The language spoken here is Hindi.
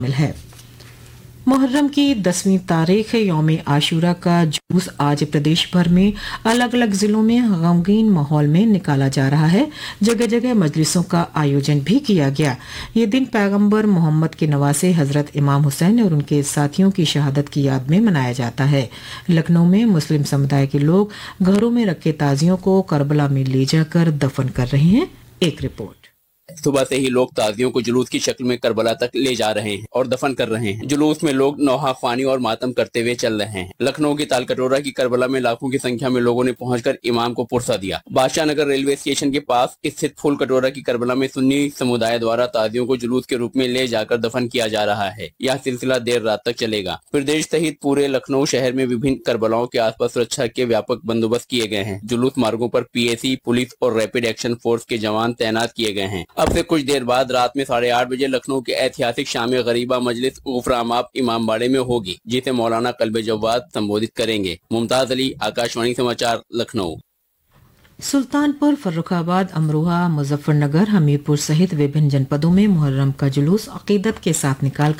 शामिल है। मुहर्रम की 10वीं तारीख यौम आशूरा का जुलूस आज प्रदेश भर में अलग अलग जिलों में गमगीन माहौल में निकाला जा रहा है। जगह जगह मजलिसों का आयोजन भी किया गया। ये दिन पैगंबर मोहम्मद के नवासे हजरत इमाम हुसैन और उनके साथियों की शहादत की याद में मनाया जाता है। लखनऊ में मुस्लिम समुदाय के लोग घरों में रखे ताजियों को करबला में ले जाकर दफन कर रहे हैं। एक रिपोर्ट। सुबह से ही लोग ताजियों को जुलूस की शक्ल में करबला तक ले जा रहे हैं और दफन कर रहे हैं। जुलूस में लोग नौहा ख्वानी और मातम करते हुए चल रहे हैं। लखनऊ की तालकटोरा की करबला में लाखों की संख्या में लोगों ने पहुंचकर इमाम को पुरसा दिया। बादशाह नगर रेलवे स्टेशन के पास स्थित फूल कटोरा की करबला में सुन्नी समुदाय द्वारा ताजियों को जुलूस के रूप में ले जाकर दफन किया जा रहा है। यह सिलसिला देर रात तक चलेगा। प्रदेश सहित पूरे लखनऊ शहर में विभिन्न करबलाओं के आसपास सुरक्षा के व्यापक बंदोबस्त किए गए हैं। जुलूस मार्गों पर पीएसी, पुलिस और रैपिड एक्शन फोर्स के जवान तैनात किए गए हैं। अब से कुछ देर बाद रात में 8:30 बजे लखनऊ के ऐतिहासिक शाम गरीबा मजलिस गुफरामाप इमामबाड़े में होगी, जिसे मौलाना कल्बे जव्वाद संबोधित करेंगे। मुमताज अली, आकाशवाणी समाचार, लखनऊ। सुल्तानपुर, फर्रुखाबाद, अमरोहा, मुजफ्फरनगर, हमीरपुर सहित विभिन्न जनपदों में मुहर्रम का जुलूस अकीदत के साथ निकाल